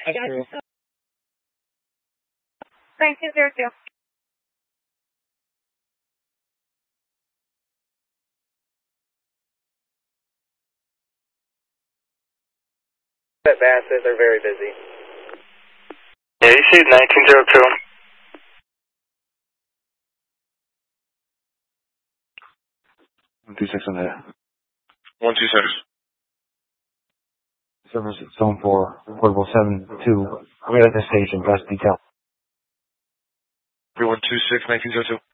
I got you. 1902. At Bassett, they're very busy. Yeah, you see 1902. 126 on there. 126. Service zone 4, portable 7-2. We're at the station, best detail. 3126, 1902.